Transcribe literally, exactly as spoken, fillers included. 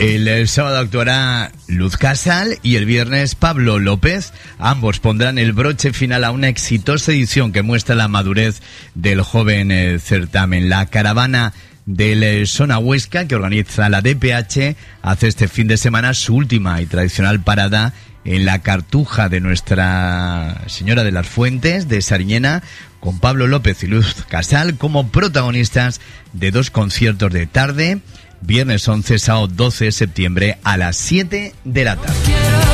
El, el sábado actuará Luz Casal y el viernes Pablo López. Ambos pondrán el broche final a una exitosa edición que muestra la madurez del joven eh, certamen. La caravana del eh, Sona Huesca, que organiza la D P H, hace este fin de semana su última y tradicional parada en la Cartuja de Nuestra Señora de las Fuentes de Sariñena, con Pablo López y Luz Casal como protagonistas de dos conciertos de tarde, viernes once, sábado doce de septiembre a las siete de la tarde.